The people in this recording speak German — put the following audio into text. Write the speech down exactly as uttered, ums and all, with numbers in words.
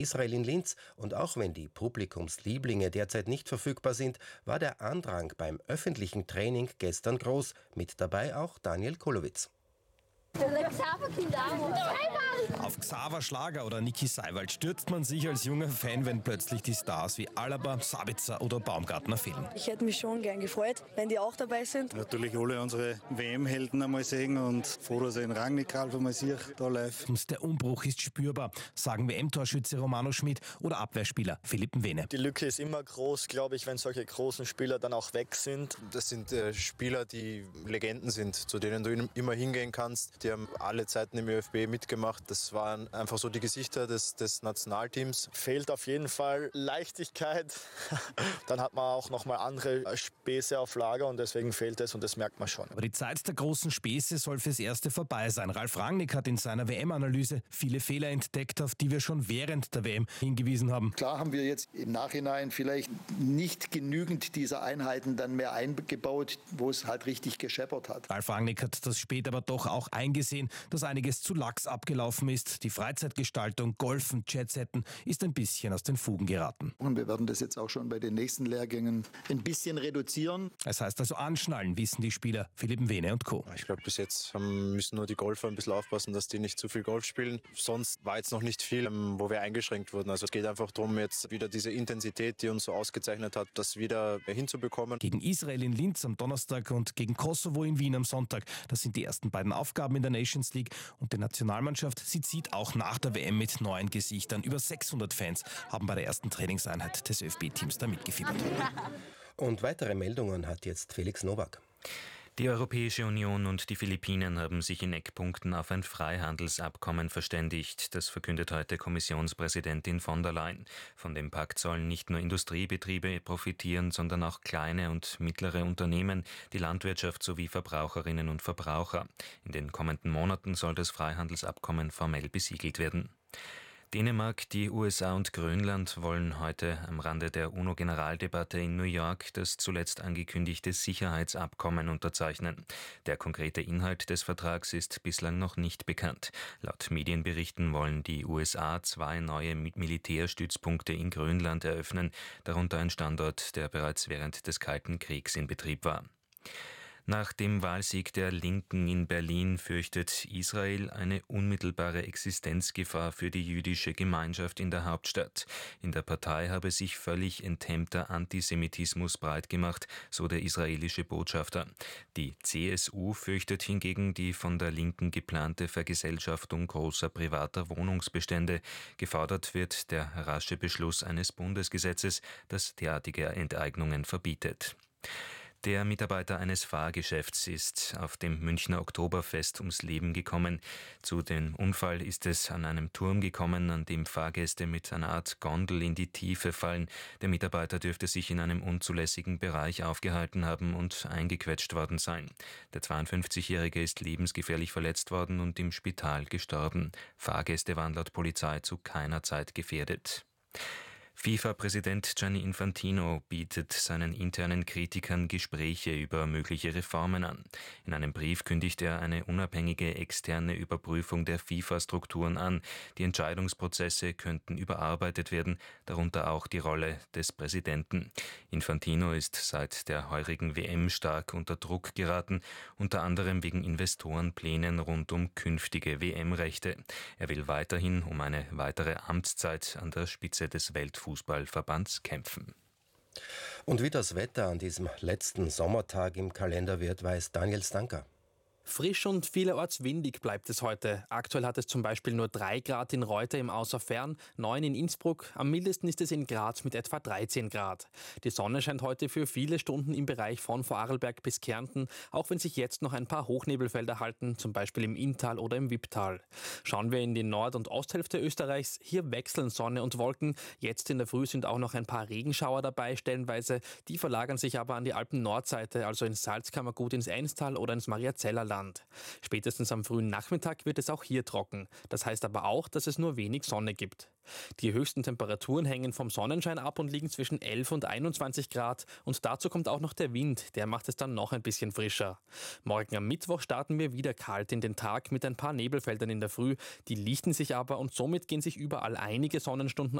Israel in Linz, und auch wenn die Publikumslieblinge derzeit nicht verfügbar sind, war der Andrang beim öffentlichen Training gestern groß, mit dabei auch Daniel Kolowitz. Auf Xaver Schlager oder Niki Seiwald stürzt man sich als junger Fan, wenn plötzlich die Stars wie Alaba, Sabitzer oder Baumgartner fehlen. Ich hätte mich schon gern gefreut, wenn die auch dabei sind. Natürlich alle unsere W M-Helden einmal sehen und froh, dass ich den Rangnick Ralf einmal sehe, da live. Und der Umbruch ist spürbar, sagen W M-Torschütze Romano Schmid oder Abwehrspieler Philipp Mwene. Die Lücke ist immer groß, glaube ich, wenn solche großen Spieler dann auch weg sind. Das sind äh, Spieler, die Legenden sind, zu denen du immer hingehen kannst. Die haben alle Zeiten im ÖFB mitgemacht. Das waren einfach so die Gesichter des, des Nationalteams. Fehlt auf jeden Fall Leichtigkeit. Dann hat man auch noch mal andere Späße auf Lager und deswegen fehlt es und das merkt man schon. Aber die Zeit der großen Späße soll fürs Erste vorbei sein. Ralf Rangnick hat in seiner W M-Analyse viele Fehler entdeckt, auf die wir schon während der W M hingewiesen haben. Klar haben wir jetzt im Nachhinein vielleicht nicht genügend dieser Einheiten dann mehr eingebaut, wo es halt richtig gescheppert hat. Ralf Rangnick hat das später aber doch auch eingesehen, dass einiges zu lax abgelaufen ist. Die Freizeitgestaltung, Golfen, Jetsetten ist ein bisschen aus den Fugen geraten. Und wir werden das jetzt auch schon bei den nächsten Lehrgängen ein bisschen reduzieren. Es heißt also anschnallen, wissen die Spieler Philipp Mwene und Co. Ich glaube, bis jetzt müssen nur die Golfer ein bisschen aufpassen, dass die nicht zu viel Golf spielen. Sonst war jetzt noch nicht viel, wo wir eingeschränkt wurden. Also es geht einfach darum, jetzt wieder diese Intensität, die uns so ausgezeichnet hat, das wieder hinzubekommen. Gegen Israel in Linz am Donnerstag und gegen Kosovo in Wien am Sonntag. Das sind die ersten beiden Aufgaben in der Nations League. Und die Nationalmannschaft, sie zieht auch nach der W M mit neuen Gesichtern. Über sechshundert Fans haben bei der ersten Trainingseinheit des ÖFB-Teams da mitgefiebert. Und weitere Meldungen hat jetzt Felix Nowak. Die Europäische Union und die Philippinen haben sich in Eckpunkten auf ein Freihandelsabkommen verständigt. Das verkündet heute Kommissionspräsidentin von der Leyen. Von dem Pakt sollen nicht nur Industriebetriebe profitieren, sondern auch kleine und mittlere Unternehmen, die Landwirtschaft sowie Verbraucherinnen und Verbraucher. In den kommenden Monaten soll das Freihandelsabkommen formell besiegelt werden. Dänemark, die U S A und Grönland wollen heute am Rande der UNO-Generaldebatte in New York das zuletzt angekündigte Sicherheitsabkommen unterzeichnen. Der konkrete Inhalt des Vertrags ist bislang noch nicht bekannt. Laut Medienberichten wollen die U S A zwei neue Militärstützpunkte in Grönland eröffnen, darunter ein Standort, der bereits während des Kalten Kriegs in Betrieb war. Nach dem Wahlsieg der Linken in Berlin fürchtet Israel eine unmittelbare Existenzgefahr für die jüdische Gemeinschaft in der Hauptstadt. In der Partei habe sich völlig enthemmter Antisemitismus breitgemacht, so der israelische Botschafter. Die C S U fürchtet hingegen die von der Linken geplante Vergesellschaftung großer privater Wohnungsbestände. Gefordert wird der rasche Beschluss eines Bundesgesetzes, das derartige Enteignungen verbietet. Der Mitarbeiter eines Fahrgeschäfts ist auf dem Münchner Oktoberfest ums Leben gekommen. Zu dem Unfall ist es an einem Turm gekommen, an dem Fahrgäste mit einer Art Gondel in die Tiefe fallen. Der Mitarbeiter dürfte sich in einem unzulässigen Bereich aufgehalten haben und eingequetscht worden sein. Der zweiundfünfzigjährige ist lebensgefährlich verletzt worden und im Spital gestorben. Fahrgäste waren laut Polizei zu keiner Zeit gefährdet. FIFA-Präsident Gianni Infantino bietet seinen internen Kritikern Gespräche über mögliche Reformen an. In einem Brief kündigt er eine unabhängige externe Überprüfung der FIFA-Strukturen an. Die Entscheidungsprozesse könnten überarbeitet werden, darunter auch die Rolle des Präsidenten. Infantino ist seit der heurigen W M stark unter Druck geraten, unter anderem wegen Investorenplänen rund um künftige W M-Rechte. Er will weiterhin um eine weitere Amtszeit an der Spitze des Weltfußballs Fußballverbands kämpfen. Und wie das Wetter an diesem letzten Sommertag im Kalender wird, weiß Daniel Stanker. Frisch und vielerorts windig bleibt es heute. Aktuell hat es zum Beispiel nur drei Grad in Reuter im Außerfern, neun in Innsbruck. Am mildesten ist es in Graz mit etwa dreizehn Grad. Die Sonne scheint heute für viele Stunden im Bereich von Vorarlberg bis Kärnten, auch wenn sich jetzt noch ein paar Hochnebelfelder halten, zum Beispiel im Inntal oder im Wipptal. Schauen wir in die Nord- und Osthälfte Österreichs. Hier wechseln Sonne und Wolken. Jetzt in der Früh sind auch noch ein paar Regenschauer dabei, stellenweise. Die verlagern sich aber an die Alpen-Nordseite, also ins Salzkammergut, ins Einstal oder ins Mariazeller Land. Spätestens am frühen Nachmittag wird es auch hier trocken. Das heißt aber auch, dass es nur wenig Sonne gibt. Die höchsten Temperaturen hängen vom Sonnenschein ab und liegen zwischen elf und einundzwanzig Grad. Und dazu kommt auch noch der Wind, der macht es dann noch ein bisschen frischer. Morgen am Mittwoch starten wir wieder kalt in den Tag mit ein paar Nebelfeldern in der Früh. Die lichten sich aber und somit gehen sich überall einige Sonnenstunden